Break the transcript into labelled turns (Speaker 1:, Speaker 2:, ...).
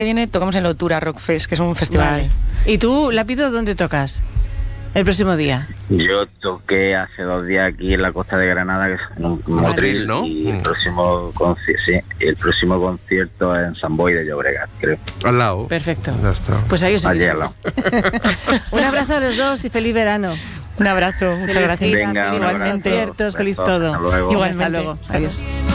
Speaker 1: viene tocamos en Lotura Rock Fest, que es un festival.
Speaker 2: Vale. ¿Y tú, Lápido, dónde tocas el próximo día?
Speaker 3: Yo toqué hace 2 días aquí en la costa de Granada, que es un motril,
Speaker 4: ¿no?
Speaker 3: y el próximo concierto es en San Boi de Llobregat, creo.
Speaker 4: Al lado.
Speaker 2: Perfecto.
Speaker 4: Ya está.
Speaker 2: Pues ahí os
Speaker 3: Allí al
Speaker 2: seguiremos. Un abrazo a los dos y feliz verano.
Speaker 1: Un abrazo, muchas
Speaker 2: Feliz
Speaker 1: gracias.
Speaker 2: gira,
Speaker 3: Venga,
Speaker 2: feliz
Speaker 3: un abrazo.
Speaker 2: conciertos, feliz
Speaker 3: Besos,
Speaker 2: todo.
Speaker 3: hasta luego.
Speaker 1: Igualmente.
Speaker 2: Hasta luego. Adiós.